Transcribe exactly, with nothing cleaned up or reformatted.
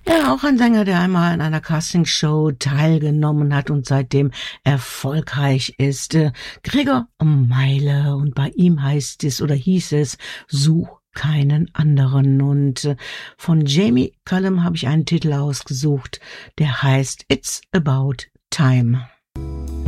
Ja, auch ein Sänger, der einmal an einer Castingshow teilgenommen hat und seitdem erfolgreich ist. Äh, Gregor Meile, und bei ihm heißt es oder hieß es Such keinen anderen. Und äh, von Jamie Cullum habe ich einen Titel ausgesucht, der heißt It's About Time.